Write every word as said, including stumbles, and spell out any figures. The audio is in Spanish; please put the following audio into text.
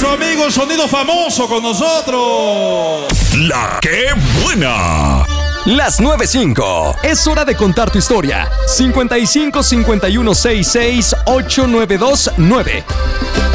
nuestro amigo el Sonido Famoso con nosotros. La que buena. Las nueve cinco. Es hora de contar tu historia. cincuenta y cinco, cincuenta y uno, sesenta y seis, ochocientos noventa y dos nueve.